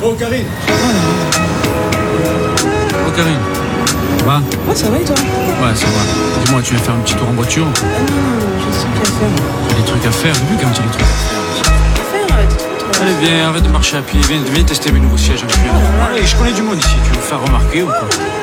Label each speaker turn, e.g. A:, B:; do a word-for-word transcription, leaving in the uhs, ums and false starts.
A: Oh Karine.
B: Oh Karine. Ça va?
C: Ouais, ça va et toi?
B: Ouais, ça va. Dis-moi, tu viens faire un petit tour en voiture?
C: Ah non, non, j'ai des trucs à faire.
B: J'ai des trucs à faire, j'ai vu quand même des trucs à faire.
C: À faire, t'es trop trop.
B: Allez, viens, arrête de marcher à pied, viens, viens tester mes nouveaux sièges un peu.
C: Oh là là.
B: Allez, je connais du monde ici, tu veux me faire remarquer ou quoi?